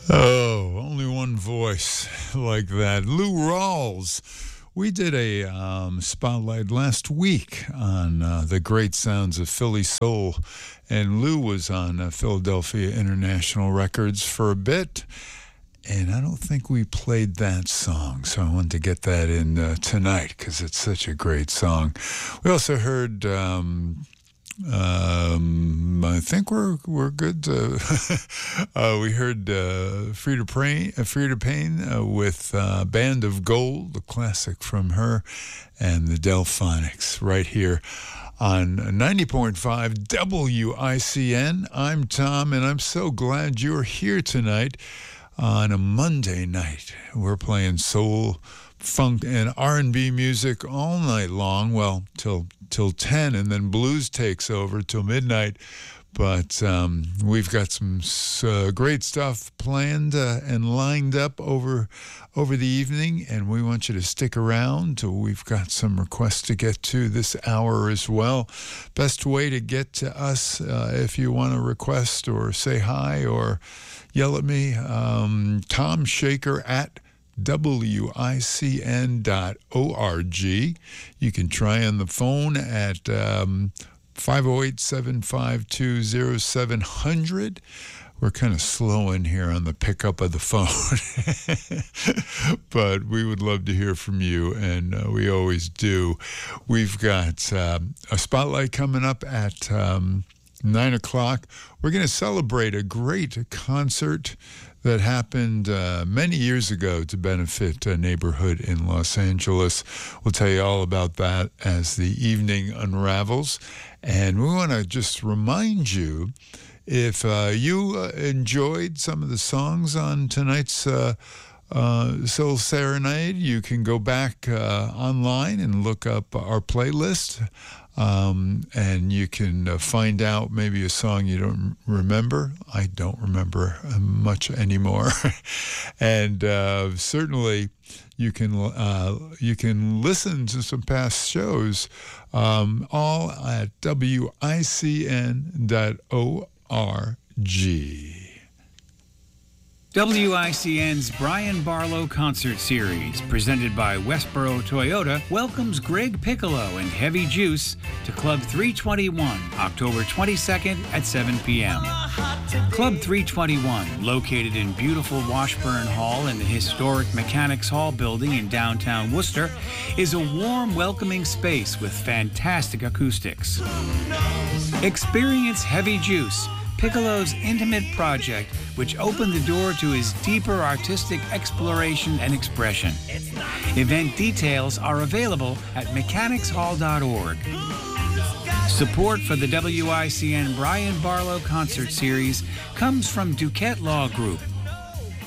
Oh, only one voice like that. Lou Rawls. We did a spotlight last week on the great sounds of Philly soul, and Lou was on Philadelphia International Records for a bit, and I don't think we played that song, so I wanted to get that in tonight because it's such a great song. We also heard... I think we're good. We heard Frida Payne with Band of Gold, the classic from her, and the Delphonics right here on 90.5 WICN. I'm Tom, and I'm so glad you're here tonight on a Monday night. We're playing soul, funk, and R&B music all night long, well, till 10, and then blues takes over till midnight. But we've got some great stuff planned and lined up over the evening, and we want you to stick around. We've got some requests to get to this hour as well. Best way to get to us, if you want to request or say hi or yell at me, Tom Shaker at WICN.org. You can try on the phone at 508-752-0700. We're kind of slow in here on the pickup of the phone, but we would love to hear from you, and we always do. We've got a spotlight coming up at 9 o'clock. We're going to celebrate a great concert that happened many years ago to benefit a neighborhood in Los Angeles. We'll tell you all about that as the evening unravels. And we want to just remind you, if you enjoyed some of the songs on tonight's Soul Serenade, you can go back online and look up our playlist. And you can find out maybe a song you don't remember. I don't remember much anymore. And certainly you can listen to some past shows, all at WICN.org. WICN's Brian Barlow Concert Series, presented by Westboro Toyota, welcomes Greg Piccolo and Heavy Juice to Club 321, October 22nd at 7 p.m. Club 321, located in beautiful Washburn Hall in the historic Mechanics Hall building in downtown Worcester, is a warm, welcoming space with fantastic acoustics. Experience Heavy Juice, Piccolo's intimate project, which opened the door to his deeper artistic exploration and expression. Event details are available at mechanicshall.org. Support for the WICN Brian Barlow Concert Series comes from Duquette Law Group,